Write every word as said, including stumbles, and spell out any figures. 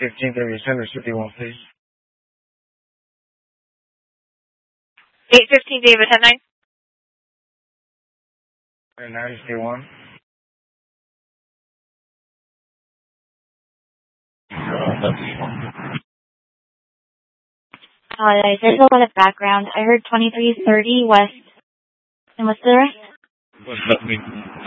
fifteen thirty Center fifty-one, please. eight fifteen David, ten nine. nine fifty-one. Apologize, there's a lot of background. I heard twenty-three thirty West. And what's the rest? What's that mean?